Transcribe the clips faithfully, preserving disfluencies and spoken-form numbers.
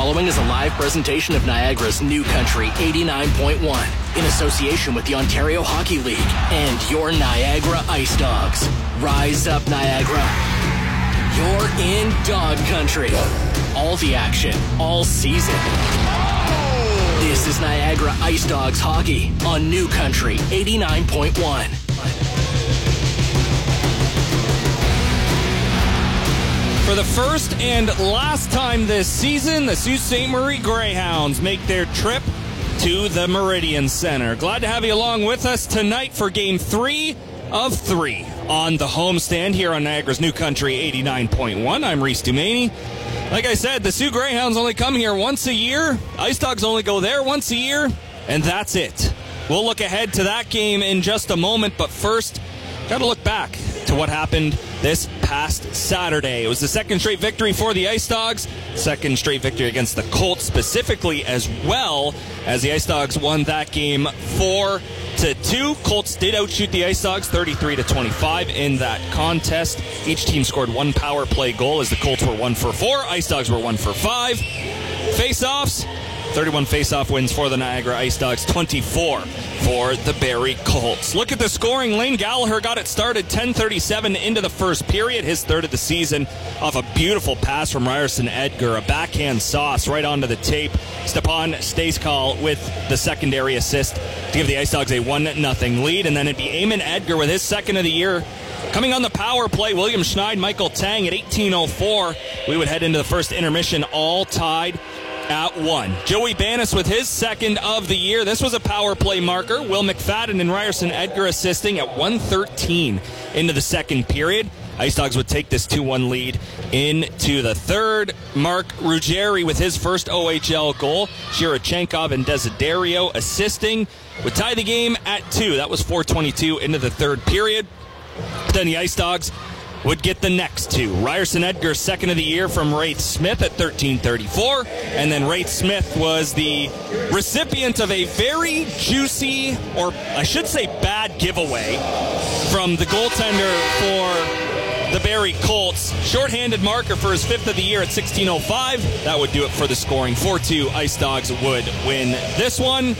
following is a live presentation of Niagara's New Country eighty-nine point one in association with the Ontario Hockey League and your Niagara Ice Dogs. Rise up, Niagara. You're in dog country. All the action, all season. This is Niagara Ice Dogs hockey on New Country eighty-nine point one. For the first and last time this season, the Sault Ste. Marie Greyhounds make their trip to the Meridian Center. Glad to have you along with us tonight for game three of three on the homestand here on Niagara's New Country eighty-nine point one. I'm Reese Dumaney. Like I said, the Sioux Greyhounds only come here once a year. Ice Dogs only go there once a year, and that's it. We'll look ahead to that game in just a moment, but first, got to look back to what happened this past Saturday. It was the second straight victory for the Ice Dogs, second straight victory against the Colts specifically, as well as the Ice Dogs won that game four to two. Colts did outshoot the Ice Dogs thirty-three to twenty-five in that contest. Each team scored one power play goal as the Colts were one for four, Ice Dogs were one for five. Face-offs, thirty-one face-off wins for the Niagara Ice Dogs, twenty-four for the Barrie Colts. Look at the scoring. Lane Gallagher got it started ten thirty-seven into the first period, his third of the season, off a beautiful pass from Ryerson Edgar, a backhand sauce right onto the tape. Stepan Stejskal with the secondary assist to give the Ice Dogs a one nothing lead, and then it'd be Eamon Edgar with his second of the year. Coming on the power play, William Schneid, Michael Tang at eighteen oh four. We would head into the first intermission all tied at one. Joey Banis with his second of the year. This was a power play marker. Will McFadden and Ryerson Edgar assisting at one thirteen into the second period. Ice Dogs would take this two one lead into the third. Mark Ruggieri with his first O H L goal. Shirachenkov and Desiderio assisting would tie the game at two. That was four twenty-two into the third period. Then the Ice Dogs would get the next two. Ryerson Edgar, second of the year from Wraith Smith at thirteen thirty-four. And then Wraith Smith was the recipient of a very juicy, or I should say bad giveaway from the goaltender for the Barrie Colts. Shorthanded marker for his fifth of the year at sixteen oh five. That would do it for the scoring. four two, Ice Dogs would win this one.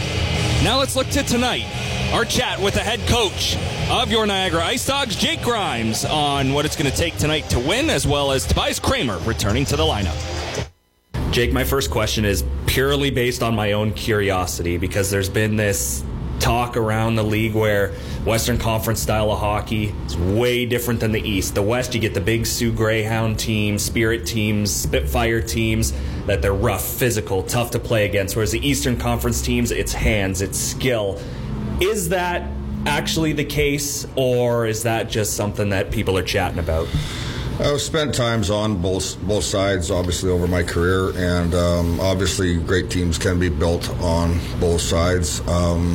Now let's look to tonight. Our chat with the head coach of your Niagara Ice Dogs, Jake Grimes, on what it's going to take tonight to win, as well as Tobias Kramer returning to the lineup. Jake, my first question is purely based on my own curiosity, because there's been this talk around the league where Western Conference style of hockey is way different than the East. The West, you get the big Sioux Greyhound teams, Spirit teams, Spitfire teams, that they're rough, physical, tough to play against, whereas the Eastern Conference teams, it's hands, it's skill. Is that actually the case, or is that just something that people are chatting about? I've spent times on both both sides, obviously, over my career, and um, obviously great teams can be built on both sides. Um,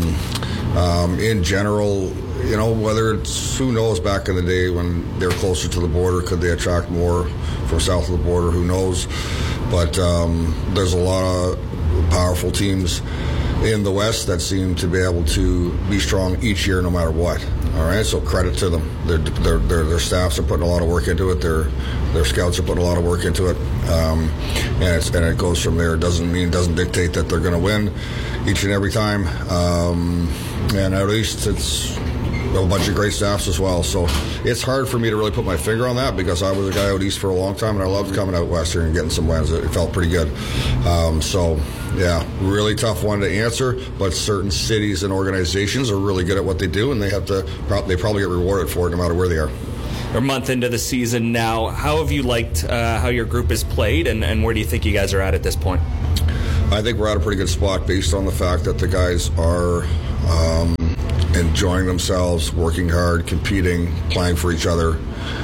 um, in general, you know, whether it's, who knows, back in the day when they're closer to the border, could they attract more from south of the border? Who knows? But um, there's a lot of powerful teams in the West that seem to be able to be strong each year no matter what. All right, so credit to them. Their their their, their staffs are putting a lot of work into it. Their their scouts are putting a lot of work into it, um, and it's, and it goes from there. It doesn't mean doesn't dictate that they're going to win each and every time. Um, and at least it's a bunch of great staffs as well. So it's hard for me to really put my finger on that, because I was a guy out east for a long time, and I loved coming out west here and getting some wins. It felt pretty good. Um, so, yeah, really tough one to answer, but certain cities and organizations are really good at what they do, and they have to they probably get rewarded for it no matter where they are. We're a month into the season now. How have you liked uh, how your group has played, and, and where do you think you guys are at at this point? I think we're at a pretty good spot based on the fact that the guys are um, enjoying themselves, working hard, competing, playing for each other.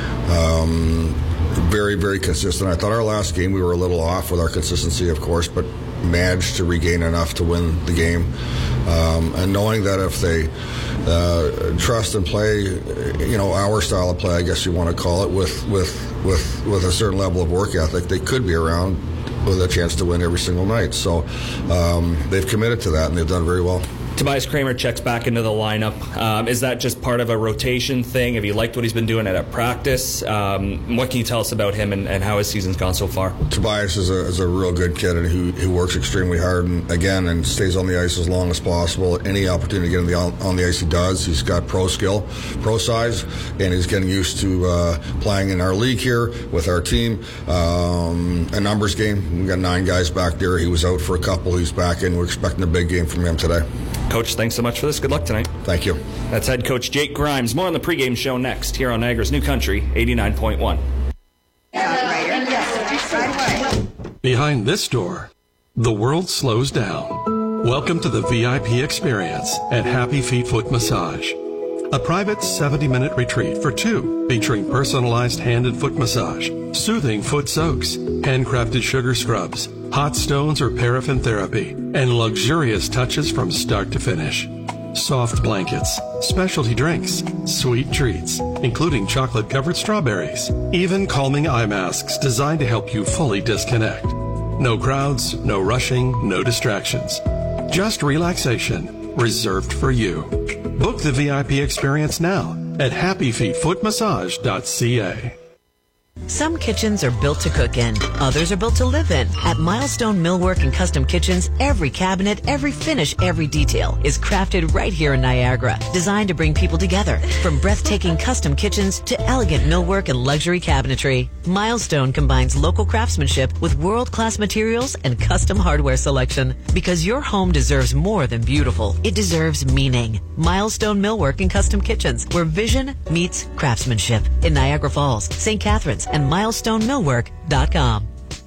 Um, very, very consistent. I thought our last game we were a little off with our consistency, of course, but managed to regain enough to win the game. Um, and knowing that if they uh, trust and play, you know, our style of play, I guess you want to call it, with with with with a certain level of work ethic, they could be around with a chance to win every single night. So um, they've committed to that, and they've done very well. Tobias Kramer checks back into the lineup. Um, is that just part of a rotation thing? Have you liked what he's been doing at a practice? Um, what can you tell us about him and, and how his season's gone so far? Tobias is a, is a real good kid and who, who works extremely hard and again and stays on the ice as long as possible. Any opportunity to get on the, on the ice he does. He's got pro skill, pro size, and he's getting used to uh, playing in our league here with our team. Um, a numbers game. We got nine guys back there. He was out for a couple. He's back in. We're expecting a big game from him today. Coach, thanks so much for this. Good luck tonight. Thank you. That's head coach Jake Grimes. More on the pregame show next here on Niagara's New Country, eighty-nine point one. Behind this door, the world slows down. Welcome to the V I P experience at Happy Feet Foot Massage. A private seventy-minute retreat for two, featuring personalized hand and foot massage, soothing foot soaks, handcrafted sugar scrubs, hot stones or paraffin therapy, and luxurious touches from start to finish. Soft blankets, specialty drinks, sweet treats, including chocolate-covered strawberries, even calming eye masks designed to help you fully disconnect. No crowds, no rushing, no distractions. Just relaxation, reserved for you. Book the V I P experience now at happy feet foot massage dot c a. Some kitchens are built to cook in, others are built to live in. At Milestone Millwork and Custom Kitchens, every cabinet, every finish, every detail is crafted right here in Niagara, designed to bring people together. From breathtaking custom kitchens to elegant millwork and luxury cabinetry, Milestone combines local craftsmanship with world-class materials and custom hardware selection. Because your home deserves more than beautiful, it deserves meaning. Milestone Millwork and Custom Kitchens, where vision meets craftsmanship. In Niagara Falls, Saint Catharines, and milestone millwork dot com.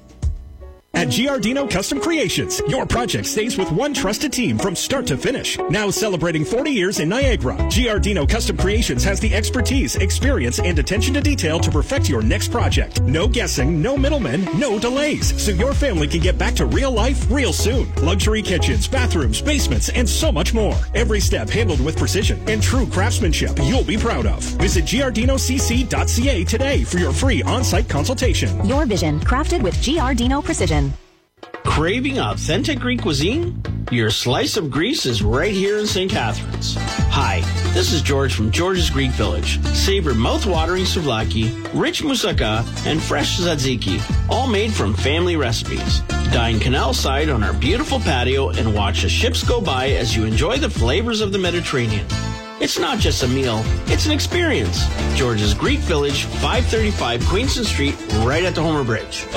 At Giardino Custom Creations, your project stays with one trusted team from start to finish. Now celebrating forty years in Niagara, Giardino Custom Creations has the expertise, experience, and attention to detail to perfect your next project. No guessing, no middlemen, no delays, so your family can get back to real life real soon. Luxury kitchens, bathrooms, basements, and so much more. Every step handled with precision and true craftsmanship you'll be proud of. Visit giardino c c dot c a today for your free on-site consultation. Your vision, crafted with Giardino Precision. Craving authentic Greek cuisine? Your slice of Greece is right here in Saint Catharines. Hi, this is George from George's Greek Village. Savor mouth-watering souvlaki, rich moussaka, and fresh tzatziki, all made from family recipes. Dine canal side on our beautiful patio and watch the ships go by as you enjoy the flavors of the Mediterranean. It's not just a meal, it's an experience. George's Greek Village, five thirty-five Queenston Street, right at the Homer Bridge.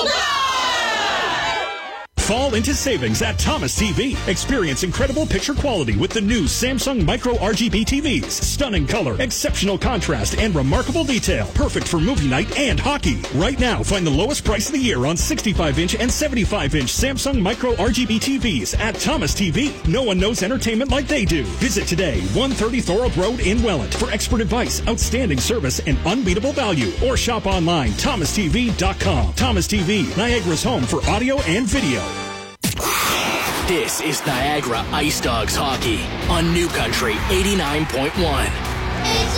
Fall into savings at Thomas T V. Experience incredible picture quality with the new Samsung Micro R G B T Vs. Stunning color, exceptional contrast, and remarkable detail. Perfect for movie night and hockey. Right now, find the lowest price of the year on sixty-five inch and seventy-five inch Samsung Micro R G B T Vs at Thomas T V. No one knows entertainment like they do. Visit today, one thirty Thorold Road in Welland for expert advice, outstanding service, and unbeatable value. Or shop online, thomas t v dot com. Thomas T V, Niagara's home for audio and video. This is Niagara Ice Dogs hockey on New Country eighty-nine point one.